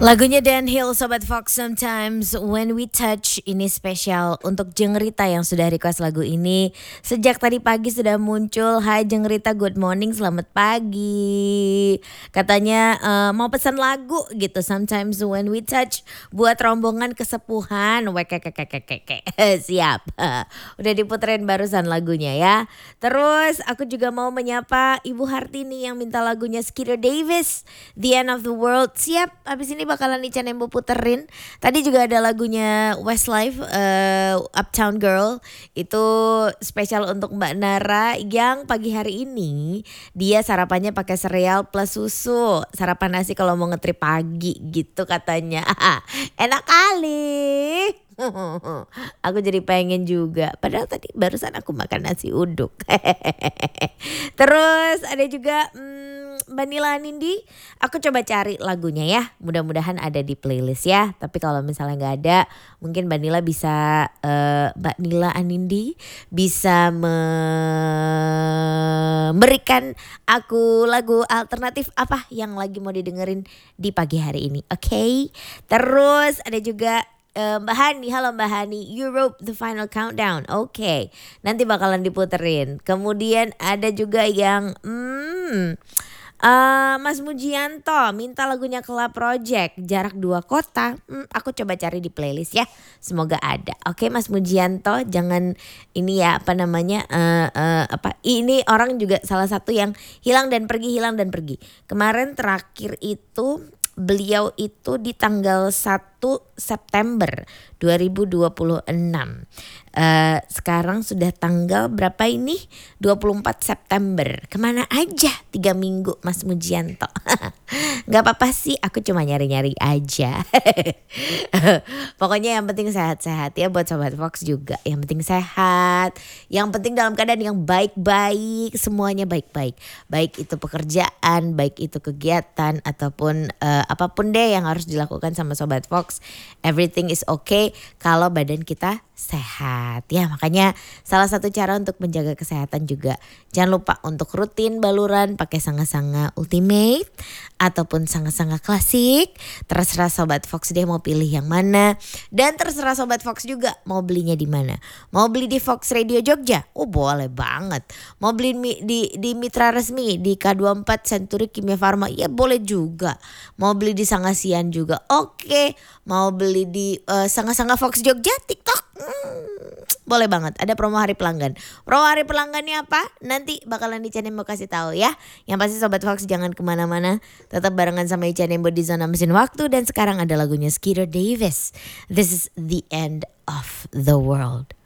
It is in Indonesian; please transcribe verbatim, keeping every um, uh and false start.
Lagunya Dan Hill, Sobat Fox, Sometimes When We Touch. Ini spesial untuk Jeng Rita yang sudah request lagu ini. Sejak tadi pagi sudah muncul. Hai Jeng Rita, good morning, selamat pagi. Katanya uh, mau pesan lagu gitu, Sometimes When We Touch, buat rombongan kesepuhan. Wekekekekekeke. Siap. Udah diputerin barusan lagunya ya. Terus aku juga mau menyapa Ibu Hartini yang minta lagunya Skeeter Davis, The End of the World. Siap, habis ini bakalan Ica Nembo puterin. Tadi juga ada lagunya Westlife, uh, Uptown Girl. Itu spesial untuk Mbak Nara yang pagi hari ini dia sarapannya pakai sereal plus susu. Sarapan nasi kalau mau ngetrip pagi gitu katanya. Enak kali. Aku jadi pengen juga. Padahal tadi barusan aku makan nasi uduk. Terus ada juga hmm, Mbak Nila Anindi. Aku coba cari lagunya ya. Mudah-mudahan ada di playlist ya. Tapi kalau misalnya gak ada, mungkin Mbak Nila bisa uh, Mbak Nila Anindi bisa memberikan aku lagu alternatif apa yang lagi mau didengerin di pagi hari ini. Oke okay? Terus ada juga Uh, Mbak Hani, halo Mbak Hani, Europe The Final Countdown. Oke, okay. Nanti bakalan diputerin. Kemudian ada juga yang hmm, uh, Mas Mujianto minta lagunya Club Project, Jarak Dua Kota. hmm, Aku coba cari di playlist ya. Semoga ada. Oke okay, Mas Mujianto, jangan ini ya apa namanya uh, uh, apa ini orang juga salah satu yang hilang dan pergi, hilang dan pergi. Kemarin terakhir itu beliau itu di tanggal satu September dua ribu dua puluh enam. Uh, sekarang sudah tanggal berapa ini? dua puluh empat September. Kemana aja tiga minggu Mas Mujianto? Gak apa-apa sih, aku cuma nyari-nyari aja. Pokoknya yang penting sehat-sehat ya buat Sobat Fox juga. Yang penting sehat. Yang penting dalam keadaan yang baik-baik. Semuanya baik-baik. Baik itu pekerjaan, baik itu kegiatan, ataupun uh, apapun deh yang harus dilakukan sama Sobat Fox. Everything is okay kalau badan kita sehat ya. Makanya salah satu cara untuk menjaga kesehatan juga, jangan lupa untuk rutin baluran pakai sanga-sanga ultimate ataupun sanga-sanga klasik. Terserah Sobat Fox dia mau pilih yang mana, dan terserah Sobat Fox juga mau belinya di mana. Mau beli di Fox Radio Jogja? Oh boleh banget. Mau beli di di mitra resmi di K dua puluh empat Century Kimia Farma? Ya boleh juga. Mau beli di Sangasian juga? Oke. Mau beli di uh, Sanga-Sanga Fox Jogja TikTok? Hmm, boleh banget. Ada promo hari pelanggan. Promo hari pelanggannya apa? Nanti bakalan Ica Nembo kasih tahu ya. Yang pasti Sobat Fox jangan kemana-mana. Tetap barengan sama Ica Nembo di Zona Mesin Waktu. Dan sekarang ada lagunya Skeeter Davis, This is the End of the World.